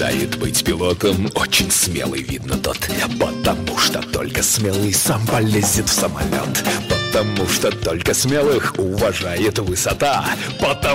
мечтает быть пилотом, очень смелый, видно, тот. Потому что только смелый сам полезет в самолет. Потому что только смелых уважает высота. Потому